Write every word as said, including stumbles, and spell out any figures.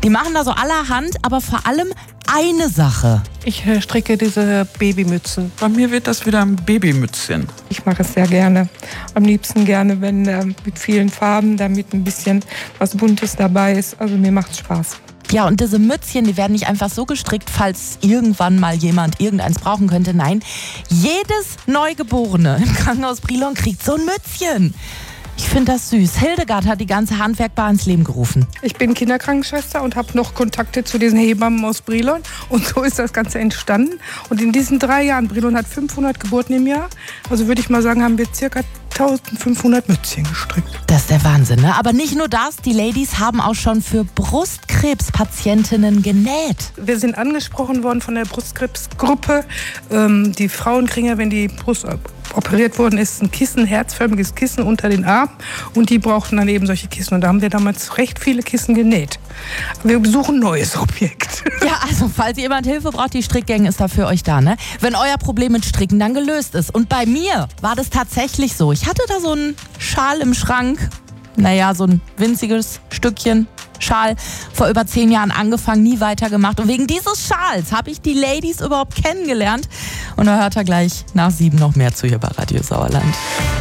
Die machen da so allerhand, aber vor allem eine Sache. Ich äh, stricke diese Babymützen. Bei mir wird das wieder ein Babymützchen. Ich mache es sehr gerne. Am liebsten gerne, wenn äh, mit vielen Farben, damit ein bisschen was Buntes dabei ist. Also mir macht es Spaß. Ja, und diese Mützchen, die werden nicht einfach so gestrickt, falls irgendwann mal jemand irgendeins brauchen könnte. Nein, jedes Neugeborene im Krankenhaus Brilon kriegt so ein Mützchen. Ich finde das süß. Hildegard hat die ganze Handwerkbar ins Leben gerufen. Ich bin Kinderkrankenschwester und habe noch Kontakte zu diesen Hebammen aus Brilon. Und so ist das Ganze entstanden. Und in diesen drei Jahren, Brilon hat fünfhundert Geburten im Jahr, also würde ich mal sagen, haben wir circa eintausendfünfhundert Mützchen gestrickt. Das ist der Wahnsinn, ne? Aber nicht nur das, die Ladies haben auch schon für Brustkrebspatientinnen genäht. Wir sind angesprochen worden von der Brustkrebsgruppe. Ähm, die Frauen kriegen ja, wenn die Brust operiert worden ist, ein Kissen, ein herzförmiges Kissen unter den Arm. Und die brauchten dann eben solche Kissen. Und da haben wir damals recht viele Kissen genäht. Wir besuchen ein neues Objekt. Ja, also falls jemand Hilfe braucht, die Strickgang ist da für euch da, ne? Wenn euer Problem mit Stricken dann gelöst ist. Und bei mir war das tatsächlich so. Ich hatte da so einen Schal im Schrank. Naja, so ein winziges Stückchen Schal. Vor über zehn Jahren angefangen, nie weitergemacht. Und wegen dieses Schals habe ich die Ladies überhaupt kennengelernt. Und da hört er gleich nach sieben noch mehr zu hier bei Radio Sauerland.